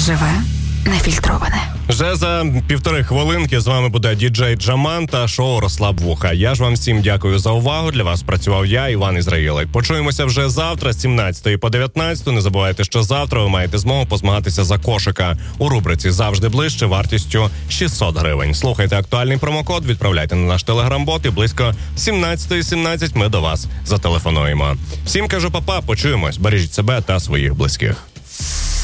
Живе, нефільтроване. Вже за півтори хвилинки з вами буде діджей Джаман та шоу «Розслаб вуха». Я ж вам всім дякую за увагу. Для вас працював я, Іван Ізраїлик. Почуємося вже завтра з 17 по 19. Не забувайте, що завтра ви маєте змогу позмагатися за кошика у рубриці «Завжди ближче» вартістю 600 гривень. Слухайте актуальний промокод, відправляйте на наш телеграм-бот і близько 17:17 ми до вас зателефонуємо. Всім кажу па-па, почуємось, бережіть себе та своїх близьких.